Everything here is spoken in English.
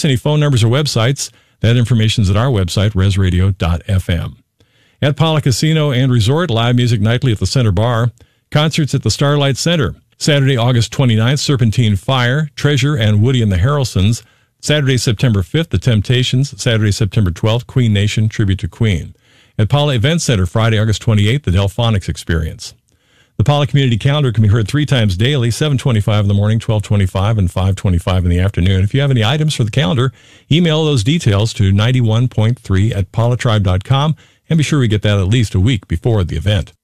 us any phone numbers or websites. That information is at our website, resradio.fm. At Pala Casino and Resort, live music nightly at the Center Bar. Concerts at the Starlight Center. Saturday, August 29th, Serpentine Fire, Treasure, and Woody and the Harrelsons. Saturday, September 5th, The Temptations. Saturday, September 12th, Queen Nation, Tribute to Queen. At Pala Event Center, Friday, August 28th, The Delphonics Experience. The Pala Community Calendar can be heard 3 times daily, 7:25 in the morning, 12:25, and 5:25 in the afternoon. If you have any items for the calendar, email those details to 91.3 at palatribe.com, and be sure we get that at least a week before the event.